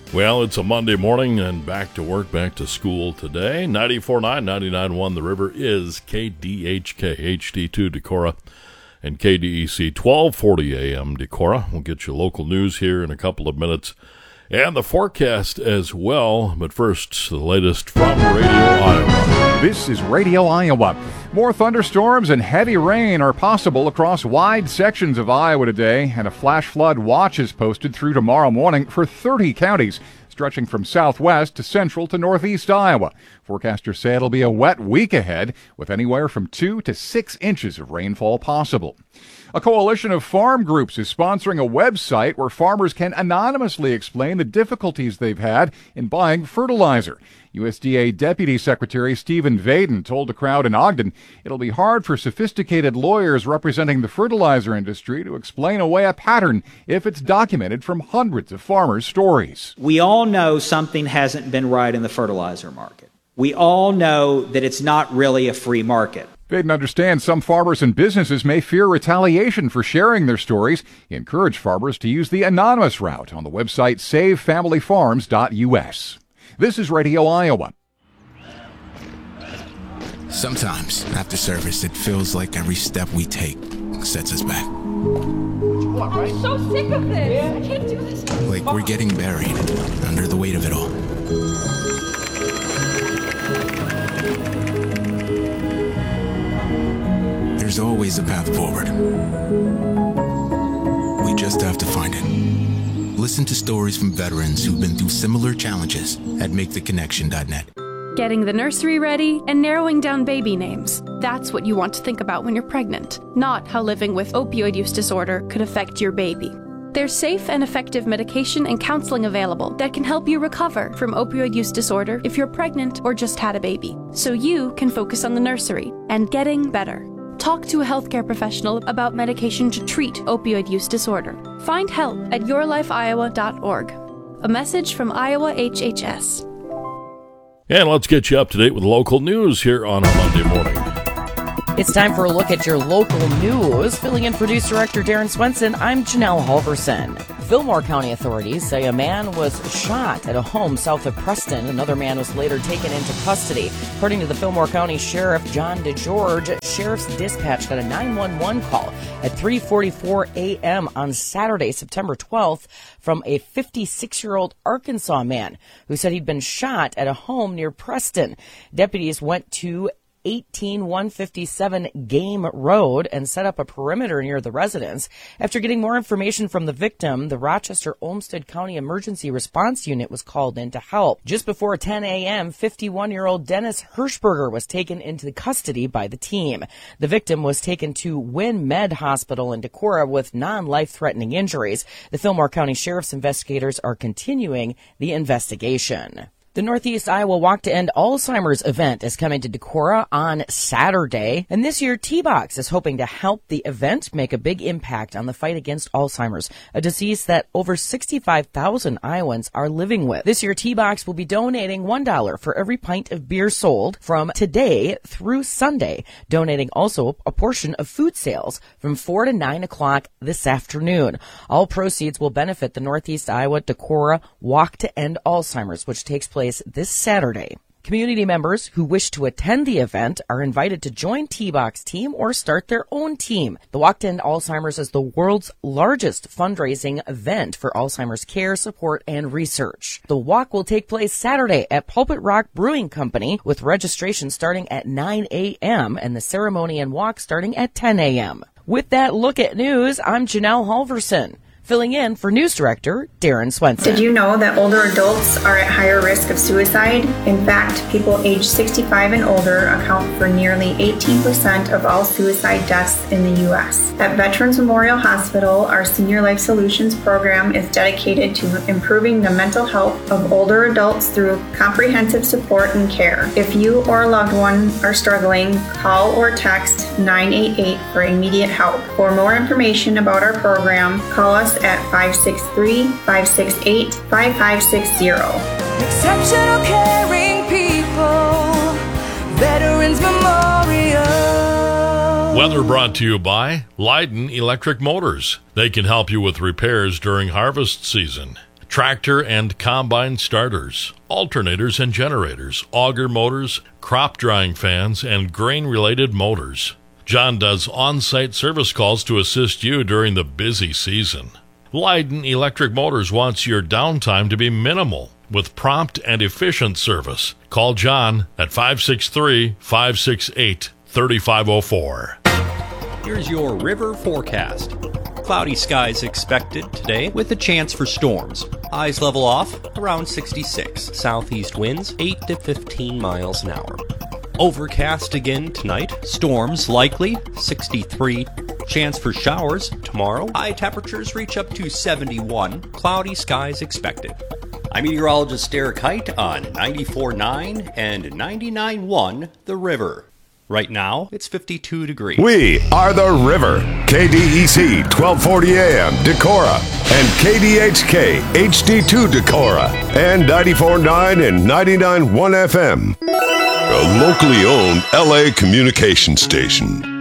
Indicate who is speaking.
Speaker 1: Well, it's a Monday morning and back to work, back to school today. 94.9, 99.1 The River is KDHK, HD2 Decorah, and KDEC 1240 AM Decorah. We'll get you local news here in a couple of minutes and the forecast as well. But first, the latest from Radio Iowa.
Speaker 2: This is Radio Iowa. More thunderstorms and heavy rain are possible across wide sections of Iowa today, and a flash flood watch is posted through tomorrow morning for 30 counties, stretching from southwest to central to northeast Iowa. Forecasters say it'll be a wet week ahead, with anywhere from 2 to 6 inches of rainfall possible. A coalition of farm groups is sponsoring a website where farmers can anonymously explain the difficulties they've had in buying fertilizer. USDA Deputy Secretary Stephen Vaden told a crowd in Ogden it'll be hard for sophisticated lawyers representing the fertilizer industry to explain away a pattern if it's documented from hundreds of farmers' stories.
Speaker 3: We all know something hasn't been right in the fertilizer market. We all know that it's not really a free market.
Speaker 2: Vaden understands some farmers and businesses may fear retaliation for sharing their stories. He encouraged farmers to use the anonymous route on the website savefamilyfarms.us. This is Radio Iowa.
Speaker 4: Sometimes, after service, it feels like every step we take sets us back.
Speaker 5: I'm so sick of this. I can't do this.
Speaker 4: Like we're getting buried under the weight of it all. There's always a path forward. We just have to find it. Listen to stories from veterans who've been through similar challenges at MakeTheConnection.net.
Speaker 6: Getting the nursery ready and narrowing down baby names. That's what you want to think about when you're pregnant, not how living with opioid use disorder could affect your baby. There's safe and effective medication and counseling available that can help you recover from opioid use disorder if you're pregnant or just had a baby, so you can focus on the nursery and getting better. Talk to a healthcare professional about medication to treat opioid use disorder. Find help at yourlifeiowa.org. A message from Iowa HHS.
Speaker 1: And let's get you up to date with local news here on a Monday morning.
Speaker 7: It's time for a look at your local news. Filling in for News Director Darren Swenson, I'm Janelle Halverson. Fillmore County authorities say a man was shot at a home south of Preston. Another man was later taken into custody. According to the Fillmore County Sheriff John DeGeorge, Sheriff's Dispatch got a 911 call at 3:44 a.m. on Saturday, September 12th, from a 56-year-old Arkansas man who said he'd been shot at a home near Preston. Deputies went to 18157 Game Road and set up a perimeter near the residence. After getting more information from the victim, the Rochester-Olmsted County Emergency Response Unit was called in to help. Just before 10 a.m., 51-year-old Dennis Hirschberger was taken into custody by the team. The victim was taken to Wynn Med Hospital in Decorah with non-life-threatening injuries. The Fillmore County Sheriff's investigators are continuing the investigation. The Northeast Iowa Walk to End Alzheimer's event is coming to Decorah on Saturday. And this year, T-Box is hoping to help the event make a big impact on the fight against Alzheimer's, a disease that over 65,000 Iowans are living with. This year, T-Box will be donating $1 for every pint of beer sold from today through Sunday, donating also a portion of food sales from 4 to 9 o'clock this afternoon. All proceeds will benefit the Northeast Iowa Decorah Walk to End Alzheimer's, which takes place this Saturday. Community members who wish to attend the event are invited to join T-Box team or start their own team. The Walk to End Alzheimer's is the world's largest fundraising event for Alzheimer's care, support, and research. The walk will take place Saturday at Pulpit Rock Brewing Company, with registration starting at 9 a.m. and the ceremony and walk starting at 10 a.m. With that look at news, I'm Janelle Halverson. Filling in for News Director Darren Swenson.
Speaker 8: Did you know that older adults are at higher risk of suicide? In fact, people aged 65 and older account for nearly 18% of all suicide deaths in the U.S. At Veterans Memorial Hospital, our Senior Life Solutions program is dedicated to improving the mental health of older adults through comprehensive support and care. If you or a loved one are struggling, call or text 988 for immediate help. For more information about our program, call us at 563-568-5560.
Speaker 5: Exceptional caring people, Veterans Memorial.
Speaker 1: Weather brought to you by Leiden Electric Motors. They can help you with repairs during harvest season. tractor and combine starters, alternators and generators, auger motors, crop drying fans, and grain-related motors. John does on-site service calls to assist you during the busy season. Leiden Electric Motors wants your downtime to be minimal with prompt and efficient service. Call John at 563-568-3504.
Speaker 9: Here's your river forecast. Cloudy skies expected today with a chance for storms. Highs level off around 66. Southeast winds 8 to 15 miles an hour. Overcast again tonight. Storms likely 63. Chance for showers tomorrow. High temperatures reach up to 71. Cloudy skies expected. I'm meteorologist Derek Height on 94.9 and 99.1 The River. Right now, it's 52 degrees.
Speaker 10: We are The River. KDEC 1240 AM Decorah and KDHK HD2 Decorah and 94.9 and 99.1 FM. A locally owned LA communication station.